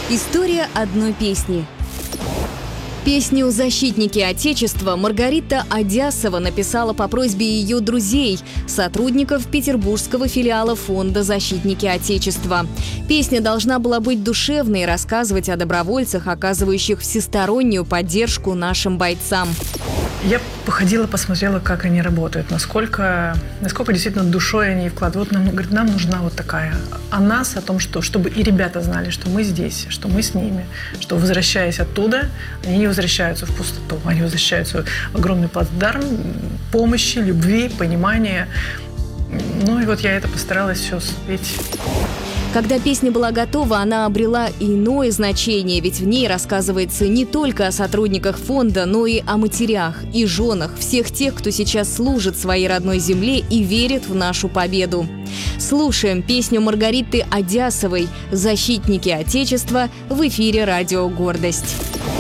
История одной песни. Песню «Защитники Отечества» Маргарита Адясова написала по просьбе ее друзей, сотрудников петербургского филиала фонда «Защитники Отечества». Песня должна была быть душевной и рассказывать о добровольцах, оказывающих всестороннюю поддержку нашим бойцам. Я походила, посмотрела, как они работают, насколько действительно душой они вкладывают. Нам нужна вот такая о нас, о том, чтобы и ребята знали, что мы здесь, что мы с ними, что, возвращаясь оттуда, они не возвращаются в пустоту, они возвращаются в огромный плацдарм помощи, любви, понимания. Ну и вот я это постаралась все спеть. Когда песня была готова, она обрела иное значение, ведь в ней рассказывается не только о сотрудниках фонда, но и о матерях и женах, всех тех, кто сейчас служит своей родной земле и верит в нашу победу. Слушаем песню Маргариты Адясовой «Защитники Отечества» в эфире «Радио Гордость».